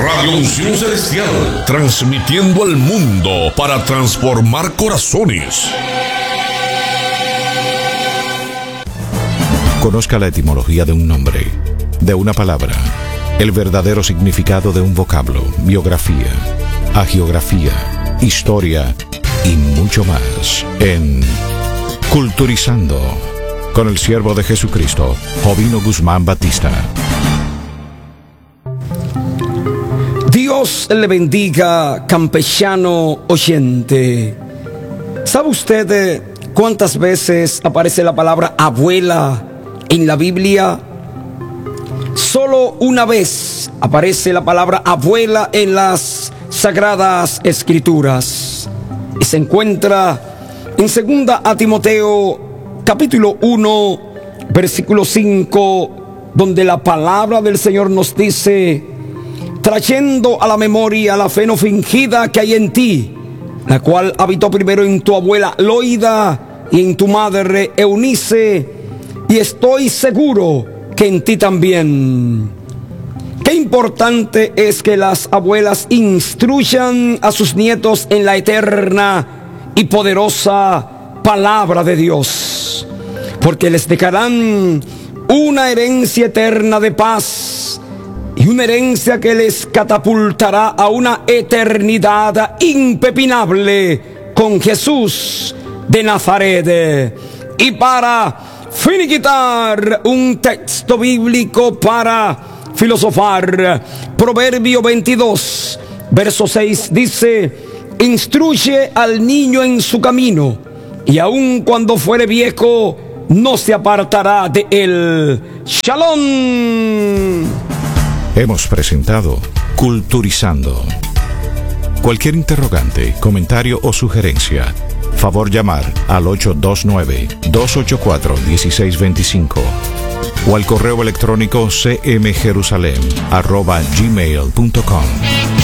Radio Unción Celestial, transmitiendo al mundo para transformar corazones. Conozca la etimología de un nombre, de una palabra, el verdadero significado de un vocablo, biografía, hagiografía, historia y mucho más en Culturizando con el siervo de Jesucristo, Jovino Guzmán Batista. Dios le bendiga, campechano oyente. ¿Sabe usted cuántas veces aparece la palabra abuela en la Biblia? Solo una vez aparece la palabra abuela en las Sagradas Escrituras. Y se encuentra en 2 Timoteo, capítulo 1, versículo 5, donde la palabra del Señor nos dice: trayendo a la memoria la fe no fingida que hay en ti, la cual habitó primero en tu abuela Loida y en tu madre Eunice, y estoy seguro que en ti también. Qué importante es que las abuelas instruyan a sus nietos en la eterna y poderosa palabra de Dios, porque les dejarán una herencia eterna de paz y una herencia que les catapultará a una eternidad impepinable con Jesús de Nazaret. Y para finiquitar un texto bíblico para filosofar, Proverbio 22, verso 6 dice: instruye al niño en su camino, y aun cuando fuere viejo, no se apartará de él. ¡Shalom! Hemos presentado Culturizando. Cualquier interrogante, comentario o sugerencia, favor llamar al 829-284-1625 o al correo electrónico cmjerusalem@gmail.com.